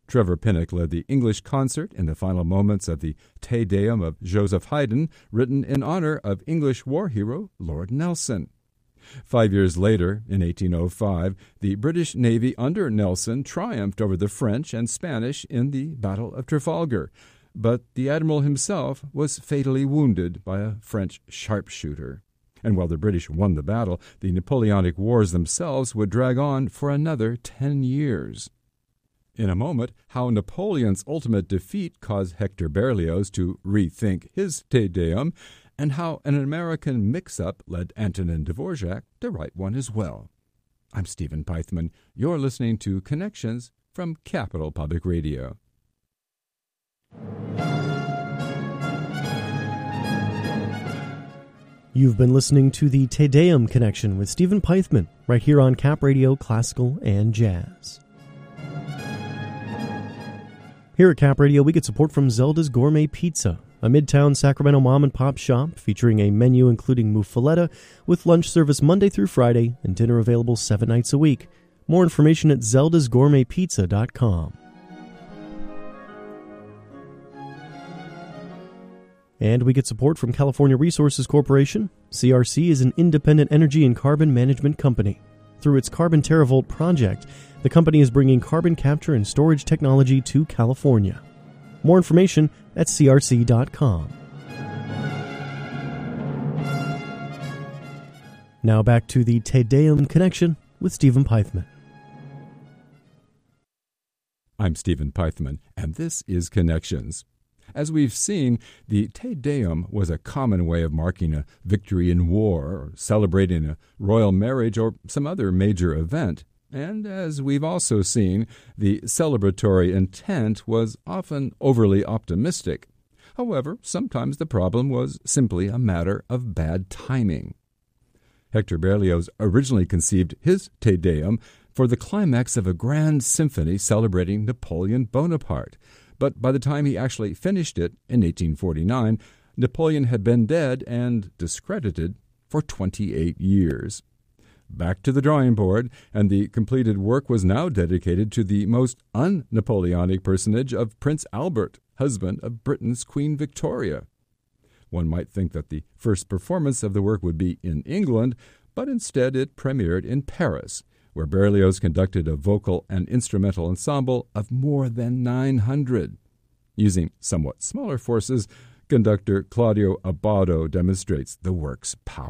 Trevor Pinnock led the English concert in the final moments of the Te Deum of Joseph Haydn, written in honor of English war hero Lord Nelson. 5 years later, in 1805, the British Navy under Nelson triumphed over the French and Spanish in the Battle of Trafalgar, but the admiral himself was fatally wounded by a French sharpshooter. And while the British won the battle, the Napoleonic Wars themselves would drag on for another 10 years. In a moment, how Napoleon's ultimate defeat caused Hector Berlioz to rethink his Te Deum, and how an American mix-up led Antonin Dvorak to write one as well. I'm Stephen Pythman. You're listening to Connections from Capital Public Radio. You've been listening to the Te Deum Connection with Stephen Pythman, right here on Cap Radio Classical and Jazz. Here at Cap Radio, we get support from Zelda's Gourmet Pizza, a Midtown Sacramento mom-and-pop shop featuring a menu including muffaletta with lunch service Monday through Friday and dinner available 7 nights a week. More information at zeldasgourmetpizza.com. And we get support from California Resources Corporation. CRC is an independent energy and carbon management company. Through its Carbon TerraVolt project, the company is bringing carbon capture and storage technology to California. More information at crc.com. Now back to the Te Deum Connection with Stephen Pythman. I'm Stephen Pythman, and this is Connections. As we've seen, the Te Deum was a common way of marking a victory in war, or celebrating a royal marriage, or some other major event. And as we've also seen, the celebratory intent was often overly optimistic. However, sometimes the problem was simply a matter of bad timing. Hector Berlioz originally conceived his Te Deum for the climax of a grand symphony celebrating Napoleon Bonaparte. But by the time he actually finished it in 1849, Napoleon had been dead and discredited for 28 years. Back to the drawing board, and the completed work was now dedicated to the most un-Napoleonic personage of Prince Albert, husband of Britain's Queen Victoria. One might think that the first performance of the work would be in England, but instead it premiered in Paris, where Berlioz conducted a vocal and instrumental ensemble of more than 900. Using somewhat smaller forces, conductor Claudio Abbado demonstrates the work's power.